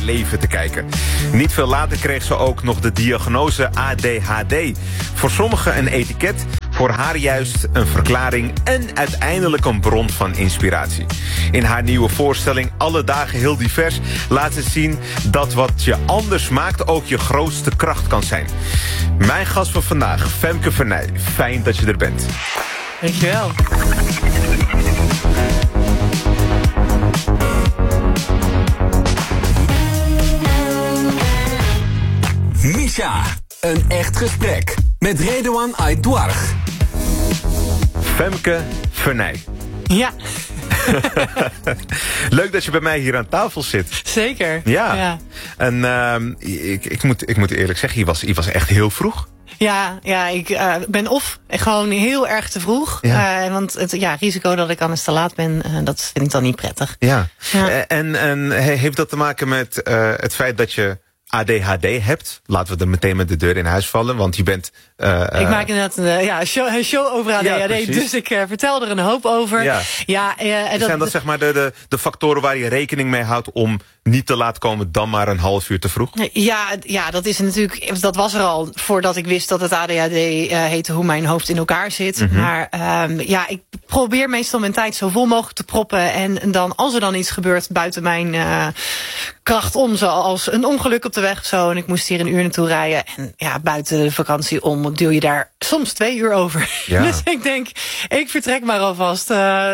leven te kijken. Niet veel later kreeg ze ook nog de diagnose ADHD. Voor sommigen een etiket, voor haar juist een verklaring en uiteindelijk een bron van inspiratie. In haar nieuwe voorstelling Alle dagen heel divers laat ze zien dat wat je anders maakt ook je grootste kracht kan zijn. Mijn gast van vandaag, Femke Vernij. Fijn dat je er bent. Dankjewel. Misha, een echt gesprek met Redouan Aïdouarch. Femke Vernij. Ja. Leuk dat je bij mij hier aan tafel zit. Zeker. Ja. En ik moet eerlijk zeggen, je was echt heel vroeg. Ja, ik ben gewoon heel erg te vroeg. Ja. Want het risico dat ik anders te laat ben, dat vind ik dan niet prettig. Ja. Ja. En heeft dat te maken met het feit dat je ADHD hebt? Laten we er meteen met de deur in huis vallen, want je bent... Ik maak inderdaad een show over ADHD, ja, dus ik vertel er een hoop over. Ja. Zijn dat zeg maar de factoren waar je rekening mee houdt om niet te laat komen dan maar een half uur te vroeg? Ja, dat is natuurlijk, dat was er al voordat ik wist dat het ADHD heette, hoe mijn hoofd in elkaar zit. Mm-hmm. Maar ik probeer meestal mijn tijd zo vol mogelijk te proppen. En dan, als er dan iets gebeurt buiten mijn kracht om, zoals een ongeluk op de weg of zo, en ik moest hier een uur naartoe rijden. En ja, buiten de vakantie om duw je daar soms 2 uur over. Ja. Dus ik denk, ik vertrek maar alvast.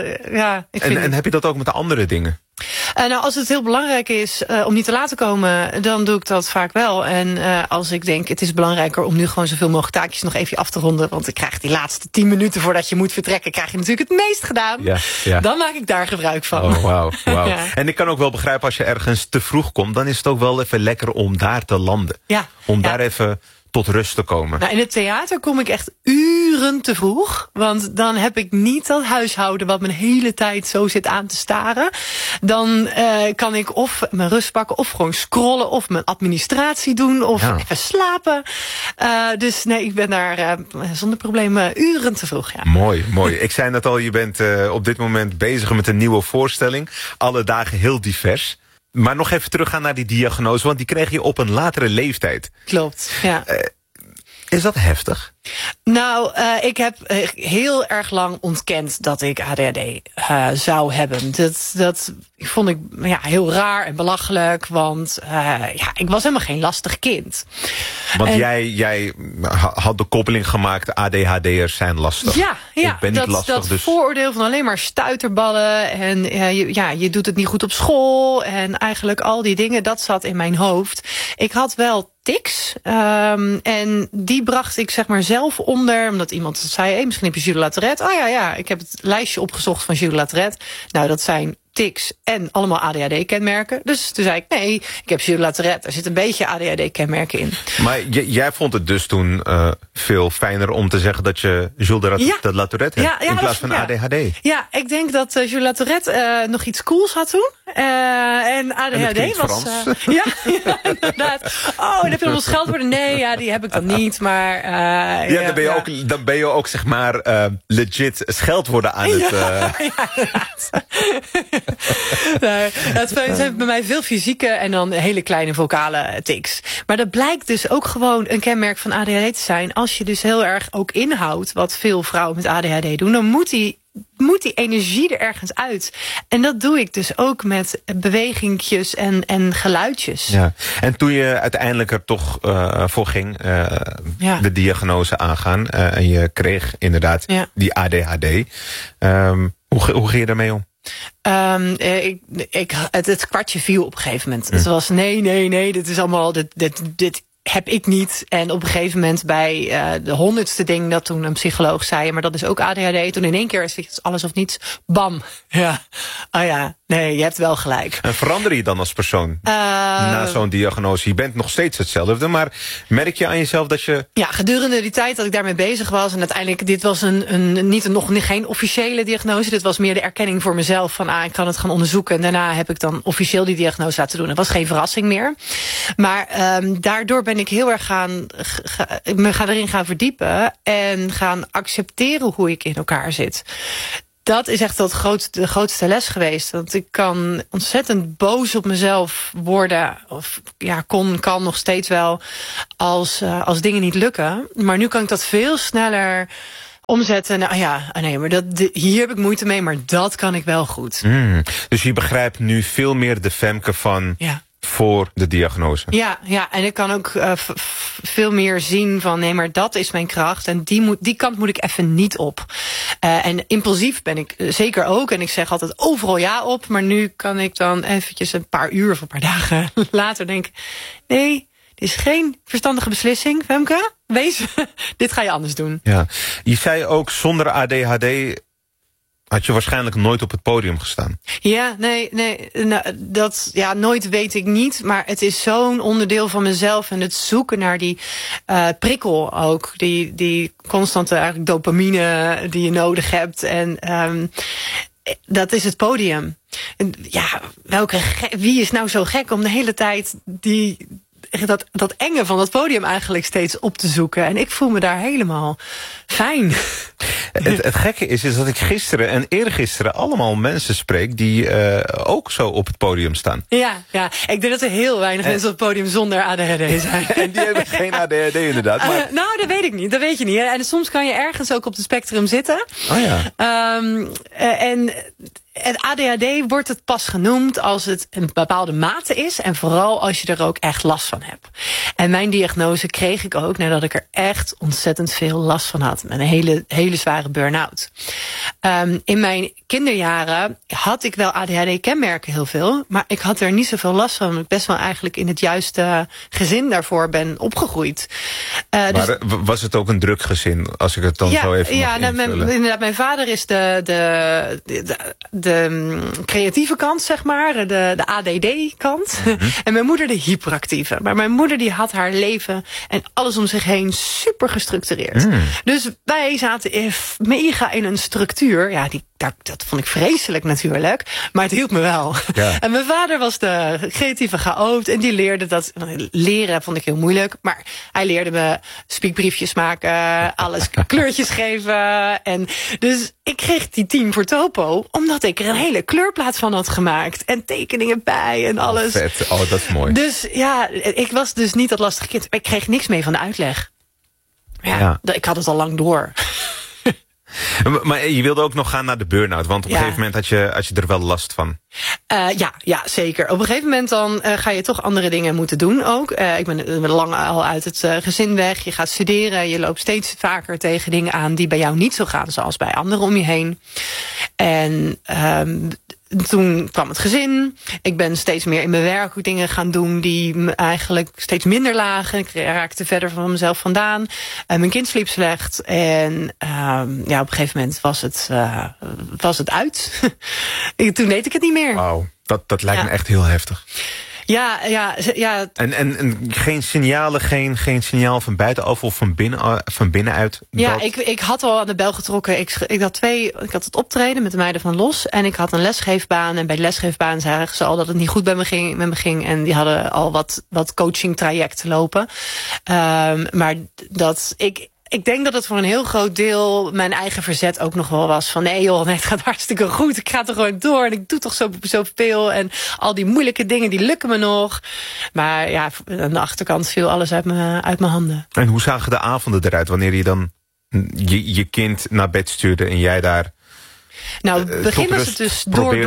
En heb je dat ook met de andere dingen? Als het heel belangrijk is om niet te laat te komen, dan doe ik dat vaak wel. En als ik denk, het is belangrijker om nu gewoon zoveel mogelijk taakjes nog even af te ronden, want ik krijg die laatste 10 minuten voordat je moet vertrekken, krijg je natuurlijk het meest gedaan. Ja. Dan maak ik daar gebruik van. Oh, wauw. Ja. En ik kan ook wel begrijpen, als je ergens te vroeg komt, dan is het ook wel even lekker om daar te landen. Ja. Om daar even tot rust te komen. Nou, in het theater kom ik echt uren te vroeg. Want dan heb ik niet dat huishouden wat mijn hele tijd zo zit aan te staren. Dan kan ik of mijn rust pakken, of gewoon scrollen, of mijn administratie doen, of even slapen. Dus nee, ik ben daar zonder problemen uren te vroeg. Ja. Mooi. Ik zei net al, je bent op dit moment bezig met een nieuwe voorstelling. Alle dagen heel divers. Maar nog even teruggaan naar die diagnose, want die kreeg je op een latere leeftijd. Klopt, ja. Is dat heftig? Nou, ik heb heel erg lang ontkend dat ik ADHD zou hebben. Dat vond ik heel raar en belachelijk, want ik was helemaal geen lastig kind. Want jij had de koppeling gemaakt, ADHD'ers zijn lastig. Ja, ik ben niet lastig, dat dus vooroordeel van alleen maar stuiterballen en je doet het niet goed op school en eigenlijk al die dingen, dat zat in mijn hoofd. Ik had wel tics en die bracht ik zeg maar zelf onder, omdat iemand zei, misschien heb je Gilles Latourette. Oh ik heb het lijstje opgezocht van Gilles Latourette. Nou, dat zijn tics en allemaal ADHD-kenmerken. Dus toen zei ik, nee, ik heb Gilles Latourette. Er zit een beetje ADHD-kenmerken in. Maar jij vond het dus toen veel fijner om te zeggen dat je Gilles de Latourette hebt, in plaats van ADHD. Ja, ik denk dat Gilles Latourette nog iets cools had toen. En ADHD en was... ja, inderdaad. Oh, en heb je nog wel scheldwoorden? Nee, die heb ik dan niet, maar... Dan ben je ook zeg maar legit scheldwoorden aan het... Ja, inderdaad. Het zijn bij mij veel fysieke en dan hele kleine vocale tics. Maar dat blijkt dus ook gewoon een kenmerk van ADHD te zijn. Als je dus heel erg ook inhoudt wat veel vrouwen met ADHD doen, dan moet die energie er ergens uit. En dat doe ik dus ook met bewegingjes en geluidjes. Ja. En toen je uiteindelijk er toch voor ging, de diagnose aangaan, en je kreeg inderdaad die ADHD. Hoe ging je daarmee om? Het kwartje viel op een gegeven moment. Het was nee, dit is allemaal, dit heb ik niet. En op een gegeven moment bij de 100ste ding dat toen een psycholoog zei, maar dat is ook ADHD. Toen in één keer is het alles of niets. Bam. Ja. Oh ja. Nee, je hebt wel gelijk. En verander je dan als persoon na zo'n diagnose? Je bent nog steeds hetzelfde, maar merk je aan jezelf dat je... Ja, gedurende die tijd dat ik daarmee bezig was, en uiteindelijk, dit was nog geen officiële diagnose. Dit was meer de erkenning voor mezelf van, ik kan het gaan onderzoeken. En daarna heb ik dan officieel die diagnose laten doen. Dat was geen verrassing meer. Maar daardoor ben ik heel erg erin gaan verdiepen en gaan accepteren hoe ik in elkaar zit. dat is echt de grootste les geweest. Want ik kan ontzettend boos op mezelf worden. Of kan nog steeds wel als dingen niet lukken. Maar nu kan ik dat veel sneller omzetten. Maar hier heb ik moeite mee, maar dat kan ik wel goed. Dus je begrijpt nu veel meer de Femke van voor de diagnose. Ja, en ik kan ook veel meer zien van nee, maar dat is mijn kracht. En die kant moet ik even niet op. En impulsief ben ik zeker ook. En ik zeg altijd overal ja op. Maar nu kan ik dan eventjes een paar uur of een paar dagen later denken, nee, dit is geen verstandige beslissing, Femke. Dit ga je anders doen. Ja. Je zei ook, zonder ADHD had je waarschijnlijk nooit op het podium gestaan. Ja, nee, nooit weet ik niet. Maar het is zo'n onderdeel van mezelf. En het zoeken naar die prikkel ook. Die constante eigenlijk dopamine die je nodig hebt. En dat is het podium. En wie is nou zo gek om de hele tijd dat enge van dat podium eigenlijk steeds op te zoeken. En ik voel me daar helemaal fijn. Het gekke is dat ik gisteren en eergisteren allemaal mensen spreek die ook zo op het podium staan. Ja, ik denk dat er heel weinig mensen op het podium zonder ADHD zijn. En die hebben geen ADHD inderdaad. Maar dat weet ik niet. Dat weet je niet. En soms kan je ergens ook op het spectrum zitten. Oh ja. En ADHD wordt het pas genoemd als het een bepaalde mate is. En vooral als je er ook echt last van hebt. En mijn diagnose kreeg ik ook nadat ik er echt ontzettend veel last van had. Met een hele zware burn-out. In mijn kinderjaren had ik wel ADHD-kenmerken heel veel. Maar ik had er niet zoveel last van. Omdat ik best wel eigenlijk in het juiste gezin daarvoor ben opgegroeid. Maar was het ook een druk gezin? Als ik het dan zo even inderdaad, mijn vader is de creatieve kant, zeg maar. De ADD-kant. En mijn moeder de hyperactieve. Maar mijn moeder die had haar leven en alles om zich heen super gestructureerd. Dus wij zaten mega in een structuur. Ja, dat vond ik vreselijk natuurlijk. Maar het hielp me wel. Ja. En mijn vader was de creatieve chaot. En die leerde dat. Leren vond ik heel moeilijk. Maar hij leerde me spiekbriefjes maken. Alles kleurtjes geven. En dus ik kreeg die 10 voor topo. Omdat ik er een hele kleurplaat van had gemaakt. En tekeningen bij en alles. Vet. Oh, dat is mooi. Dus ja, ik was dus niet dat lastige kind. Ik kreeg niks mee van de uitleg. Ja. Ik had het al lang door. Maar je wilde ook nog gaan naar de burn-out. Want op een gegeven moment had je er wel last van. Ja, zeker. Op een gegeven moment dan ga je toch andere dingen moeten doen ook. Ik ben lang al uit het gezin weg. Je gaat studeren. Je loopt steeds vaker tegen dingen aan die bij jou niet zo gaan zoals bij anderen om je heen. En toen kwam het gezin. Ik ben steeds meer in mijn werk ook dingen gaan doen die me eigenlijk steeds minder lagen. Ik raakte verder van mezelf vandaan. Mijn kind sliep slecht. En op een gegeven moment was het uit. Toen deed ik het niet meer. Wauw, dat lijkt me echt heel heftig. Ja. En geen signalen, geen signaal van buitenaf of van binnenuit? Ja, ik had al aan de bel getrokken. Ik had het optreden met de meiden van Los. En ik had een lesgeefbaan. En bij de lesgeefbaan zagen ze al dat het niet goed met me ging. En die hadden al wat coaching trajecten lopen. Maar ik denk dat het voor een heel groot deel mijn eigen verzet ook nog wel was. Van nee, het gaat hartstikke goed. Ik ga er gewoon door en ik doe toch zoveel. En al die moeilijke dingen, die lukken me nog. Maar ja, aan de achterkant viel alles uit mijn handen. En hoe zagen de avonden eruit wanneer je dan je kind naar bed stuurde en jij daar... Nou, het begin was het dus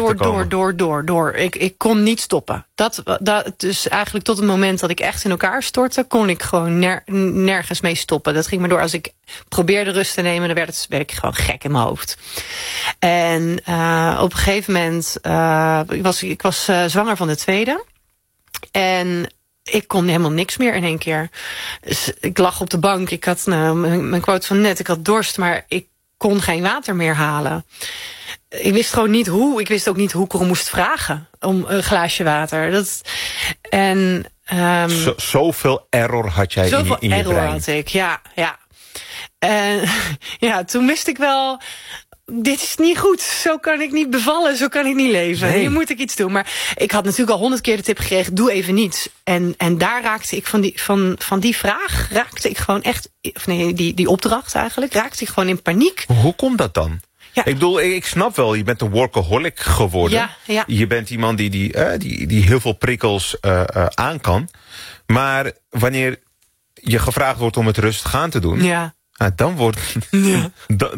door. Ik kon niet stoppen. Dus eigenlijk tot het moment dat ik echt in elkaar stortte, kon ik gewoon nergens mee stoppen. Dat ging maar door. Als ik probeerde rust te nemen, dan werd ik gewoon gek in mijn hoofd. En op een gegeven moment, ik was zwanger van de tweede. En ik kon helemaal niks meer in één keer. Dus ik lag op de bank. Ik had mijn quote van net, ik had dorst, maar ik kon geen water meer halen. Ik wist gewoon niet hoe. Ik wist ook niet hoe ik erom moest vragen om een glaasje water. Zoveel error had jij in je brein. Zoveel error had ik, ja. En toen wist ik wel, dit is niet goed. Zo kan ik niet bevallen, zo kan ik niet leven. Nee. Hier moet ik iets doen. Maar ik had natuurlijk al 100 keer de tip gekregen, doe even niets. En daar raakte ik van die vraag, raakte ik gewoon echt, of nee, die opdracht eigenlijk, raakte ik gewoon in paniek. Hoe komt dat dan? Ja. Ik bedoel, ik snap wel, je bent een workaholic geworden. Ja. Je bent iemand die heel veel prikkels aan kan. Maar wanneer je gevraagd wordt om het rustig aan te doen... Ja. dan wordt...